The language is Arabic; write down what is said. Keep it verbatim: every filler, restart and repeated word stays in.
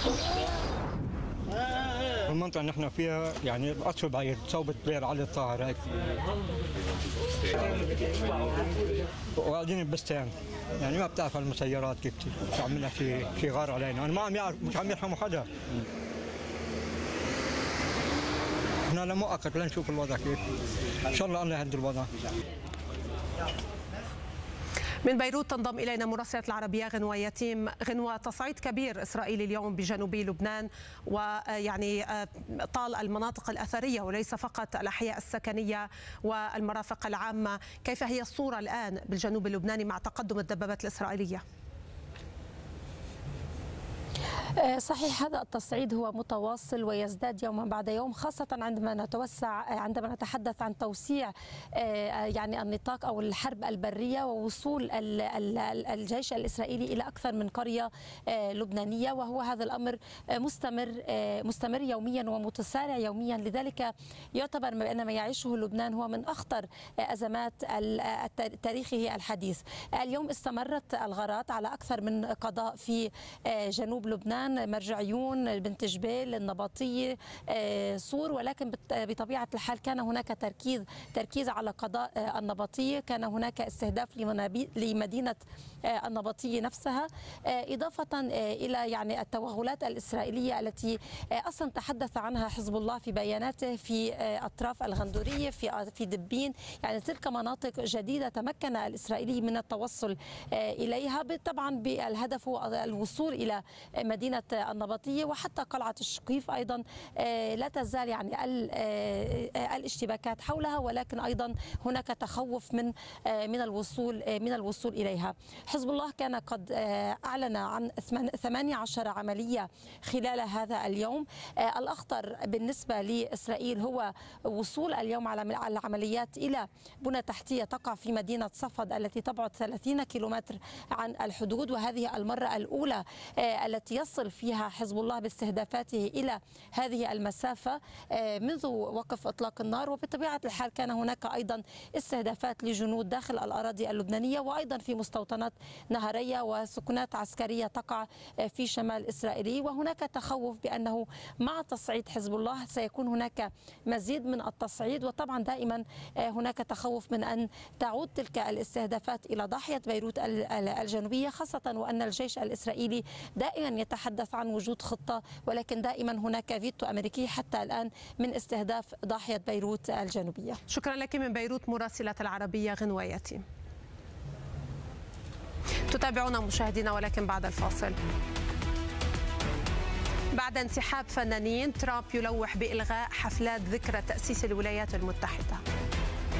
المنطقة اللي نحن فيها يعني القصر بعيد، صوبة بير علي الطاهر هيك. وقاعدين ببستان، يعني ما بتعرف المسيرات كيف تعملها شيء شيء غار علينا، انا ما عم يعرف، مش عم يرحموا حدا. احنا لمؤقت لنشوف الوضع كيف. ان شاء الله الله يهدي الوضع. من بيروت تنضم إلينا مراسلة العربية غنوة يتيم. غنوة، تصعيد كبير إسرائيلي اليوم بجنوب لبنان، ويعني طال المناطق الأثرية وليس فقط الأحياء السكنية والمرافق العامة. كيف هي الصورة الآن بالجنوب اللبناني مع تقدم الدبابات الإسرائيلية؟ صحيح، هذا التصعيد هو متواصل ويزداد يوما بعد يوم، خاصة عندما نتوسع عندما نتحدث عن توسيع يعني النطاق أو الحرب البرية ووصول الجيش الإسرائيلي إلى أكثر من قرية لبنانية، وهو هذا الأمر مستمر مستمر يوميا ومتسارع يوميا. لذلك يعتبر أن ما يعيشه لبنان هو من أخطر أزمات تاريخه الحديث. اليوم استمرت الغارات على أكثر من قضاء في جنوب لبنان، مرجعيون، بنت جبيل، النباطية، صور، ولكن بطبيعة الحال كان هناك تركيز تركيز على قضاء النباطية، كان هناك استهداف لمدينة النباطية نفسها، إضافة إلى يعني التوغلات الإسرائيلية التي أصلا تحدث عنها حزب الله في بياناته في أطراف الغندورية، في في دبين، يعني تلك مناطق جديدة تمكن الإسرائيلي من التوصل إليها، طبعا بالهدف هو الوصول إلى مدينة النباطية. وحتى قلعة الشقيف أيضا لا تزال يعني الاشتباكات حولها، ولكن أيضا هناك تخوف من من الوصول من الوصول إليها. حزب الله كان قد أعلن عن ثمانية عشر عملية خلال هذا اليوم. الأخطر بالنسبة لإسرائيل هو وصول اليوم على العمليات إلى بنى تحتية تقع في مدينة صفد التي تبعد ثلاثين كيلومتر عن الحدود، وهذه المرة الأولى التي يصل فيها حزب الله باستهدافاته إلى هذه المسافة منذ وقف إطلاق النار. وبطبيعة الحال كان هناك أيضا استهدافات لجنود داخل الأراضي اللبنانية، وأيضا في مستوطنات نهرية وسكنات عسكرية تقع في شمال إسرائيل. وهناك تخوف بأنه مع تصعيد حزب الله سيكون هناك مزيد من التصعيد، وطبعا دائما هناك تخوف من أن تعود تلك الاستهدافات إلى ضاحية بيروت الجنوبية، خاصة وأن الجيش الإسرائيلي دائما يتحدث عن وجود خطة، ولكن دائما هناك فيتو أمريكي حتى الآن من استهداف ضاحية بيروت الجنوبية. شكرا لك من بيروت مراسلة العربية غنوة يتيم. تتابعونا مشاهدينا، ولكن بعد الفاصل. بعد انسحاب فنانين، ترامب يلوح بإلغاء حفلات ذكرى تأسيس الولايات المتحدة.